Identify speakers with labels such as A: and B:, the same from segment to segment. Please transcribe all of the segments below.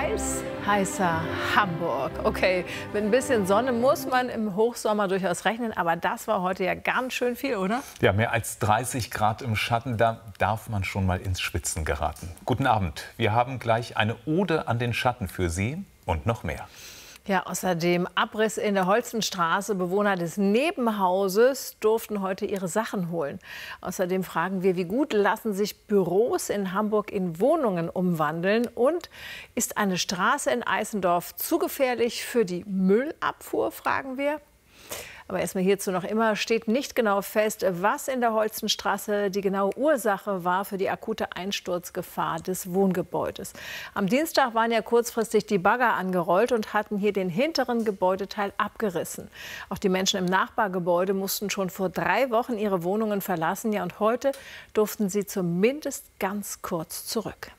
A: Heißer Hamburg. Okay, mit ein bisschen Sonne muss man im Hochsommer durchaus rechnen, aber das war heute ja ganz schön viel, oder?
B: Ja, mehr als 30 Grad im Schatten, da darf man schon mal ins Schwitzen geraten. Guten Abend, wir haben gleich eine Ode an den Schatten für Sie und noch mehr.
A: Ja, außerdem Abriss in der Holstenstraße. Bewohner des Nebenhauses durften heute ihre Sachen holen. Außerdem fragen wir, wie gut lassen sich Büros in Hamburg in Wohnungen umwandeln? Und ist eine Straße in Eisendorf zu gefährlich für die Müllabfuhr, fragen wir. Aber erstmal hierzu noch immer steht nicht genau fest, was in der Holstenstraße die genaue Ursache war für die akute Einsturzgefahr des Wohngebäudes. Am Dienstag waren ja kurzfristig die Bagger angerollt und hatten hier den hinteren Gebäudeteil abgerissen. Auch die Menschen im Nachbargebäude mussten schon vor 3 Wochen ihre Wohnungen verlassen. Ja, und heute durften sie zumindest ganz kurz zurück.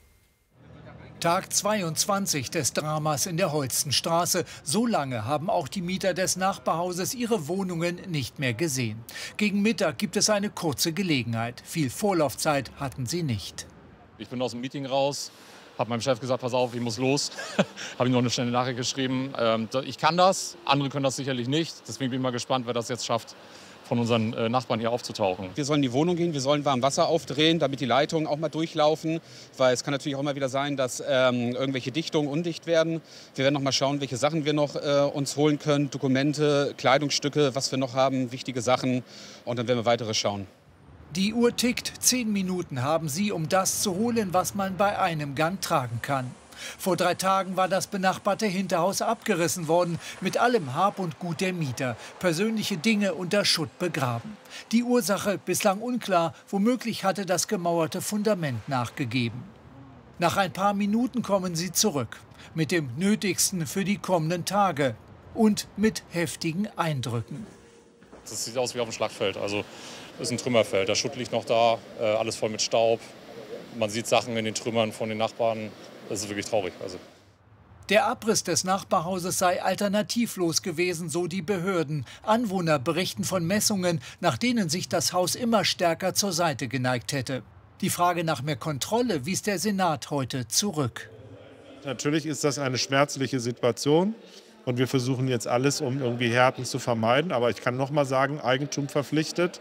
C: Tag 22 des Dramas in der Holstenstraße. So lange haben auch die Mieter des Nachbarhauses ihre Wohnungen nicht mehr gesehen. Gegen Mittag gibt es eine kurze Gelegenheit. Viel Vorlaufzeit hatten sie nicht.
D: Ich bin aus dem Meeting raus, habe meinem Chef gesagt, pass auf, ich muss los. Habe ihm noch eine schnelle Nachricht geschrieben. Ich kann das, andere können das sicherlich nicht. Deswegen bin ich mal gespannt, wer das jetzt schafft, von unseren Nachbarn hier aufzutauchen.
E: Wir sollen in die Wohnung gehen, wir sollen warm Wasser aufdrehen, damit die Leitungen auch mal durchlaufen. Weil es kann natürlich auch mal wieder sein, dass irgendwelche Dichtungen undicht werden. Wir werden noch mal schauen, welche Sachen wir noch uns holen können. Dokumente, Kleidungsstücke, was wir noch haben, wichtige Sachen. Und dann werden wir weitere schauen.
C: Die Uhr tickt. 10 Minuten haben sie, um das zu holen, was man bei einem Gang tragen kann. Vor 3 Tagen war das benachbarte Hinterhaus abgerissen worden, mit allem Hab und Gut der Mieter. Persönliche Dinge unter Schutt begraben. Die Ursache bislang unklar, womöglich hatte das gemauerte Fundament nachgegeben. Nach ein paar Minuten kommen sie zurück, mit dem Nötigsten für die kommenden Tage und mit heftigen Eindrücken.
D: Das sieht aus wie auf dem Schlachtfeld, also das ist ein Trümmerfeld. Der Schutt liegt noch da, alles voll mit Staub. Man sieht Sachen in den Trümmern von den Nachbarn. Das ist wirklich traurig.
C: Der Abriss des Nachbarhauses sei alternativlos gewesen, so die Behörden. Anwohner berichten von Messungen, nach denen sich das Haus immer stärker zur Seite geneigt hätte. Die Frage nach mehr Kontrolle wies der Senat heute zurück.
F: Natürlich ist das eine schmerzliche Situation. Und wir versuchen jetzt alles, um irgendwie Härten zu vermeiden. Aber ich kann noch mal sagen, Eigentum verpflichtet.